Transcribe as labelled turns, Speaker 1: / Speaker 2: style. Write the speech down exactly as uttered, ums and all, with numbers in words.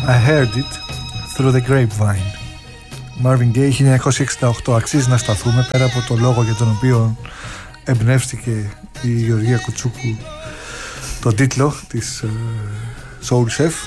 Speaker 1: I heard it through the grapevine. Marvin Gaye, χίλια εννιακόσια εξήντα οκτώ. Αξίζει να σταθούμε πέρα από το λόγο για τον οποίο εμπνεύστηκε η Γεωργία Κουτσούκου τον τίτλο της uh, Soul Chef.